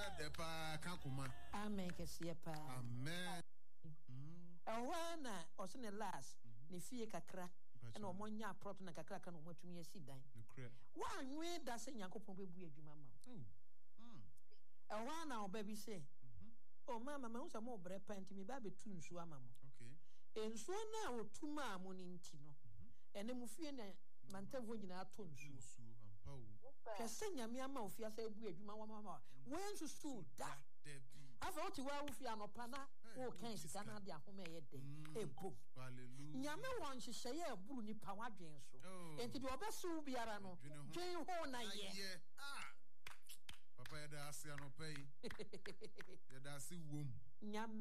de pa kankuma. Amen kesiye pa. Amen. Ewana osene last ne fie kakra na omonya proto na kakra ka na omotumi asidan. Wa anwe da se Nyankopon bebu adwuma ma. Ewana obabi se. Oh mama ma unsa mo bre panti mi ba betu nsu ama mo. Okay. Ensu na otuma amo ni nti no. Ene mu fie na mantavo nyina ato nsu. Ampa wo. Kese nyame ama ofia sa ebu adwuma wa mama. Wensu su da. Afa oti wa wo fia no pana wo kan sika na de ahoma ye de. Ebo. Hallelujah. Nyame won hyehyeye eburu nipa wadwen so. Enti de obesu biara no. Dwen ho na ye. Papa ya da ase anopai. Ya da ase wom.